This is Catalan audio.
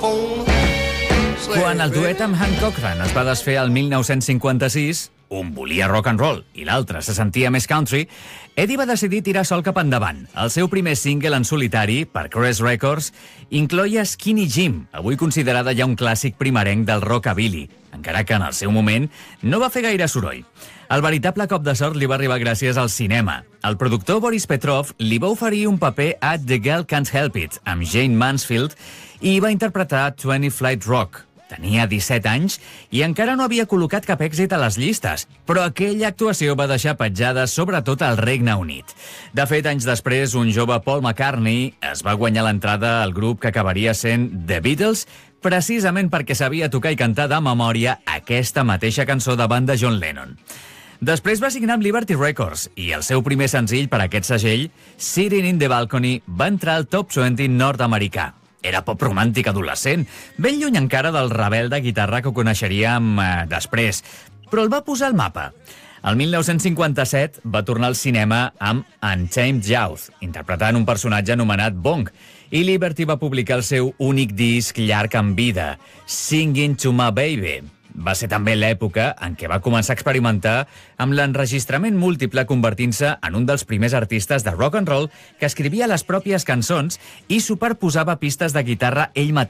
Quan el duet amb Hank Cochran es va desfer el 1956, un volia rock and roll i l'altre se sentia més country, Eddie va decidir tirar sol cap endavant. El seu primer single en solitari, per Crest Records, incloïa Skinny Jim, avui considerada ja un clàssic primerenc del rockabilly, encara que en el seu moment no va fer gaire soroll. El veritable cop de sort li va arribar gràcies al cinema. El productor Boris Petrov li va oferir un paper a The Girl Can't Help It, amb Jane Mansfield, i va interpretar 20 Flight Rock. Tenia 17 anys i encara no havia col·locat cap èxit a les llistes, però aquella actuació va deixar petjades sobretot al Regne Unit. De fet, anys després, un jove Paul McCartney es va guanyar l'entrada al grup que acabaria sent The Beatles, precisament perquè sabia tocar i cantar de memòria aquesta mateixa cançó davant de John Lennon. Després va signar amb Liberty Records i el seu primer senzill per a aquest segell, Sitting in the Balcony, va entrar al top 20 nord-americà. Era pop romàntic adolescent, ben lluny encara del rebel de guitarra que ho coneixeríem després, però el va posar al mapa. El 1957 va tornar al cinema amb Untamed Youth, interpretant un personatge anomenat Bong, i Liberty va publicar el seu únic disc llarg en vida, Singing to My Baby. Va ser també l'època en què va començar a experimentar amb l'enregistrament múltiple, convertint-se en un dels primers artistes de rock and roll que escrivia les pròpies cançons i superposava pistes de guitarra ell mateix.